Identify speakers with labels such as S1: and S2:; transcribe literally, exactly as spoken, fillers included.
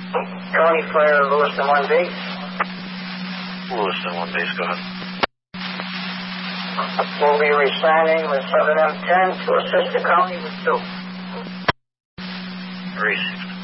S1: County Fire, Lewiston one base.
S2: Lewiston one base, go ahead.
S1: We'll be responding with seven M ten to assist the county with two.
S2: Received.